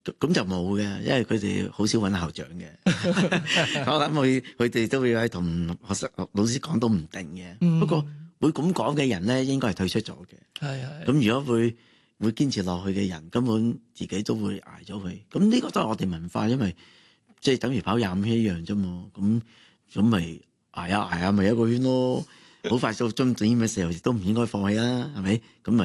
咁就冇嘅，因為佢哋好少揾校長嘅。我諗佢哋都會喺同學生老師講都唔定嘅。不過會咁講嘅人咧，應該係退出咗嘅。 係。 咁如果會堅持落去嘅人，根本自己都會捱咗佢。咁呢個都係我哋文化，因為即係等於跑25圈一樣啫嘛。咁咪捱下捱下咪一個圈咯。好快到終點嘅時候，亦都唔應該放棄啦，係咪？咁咪。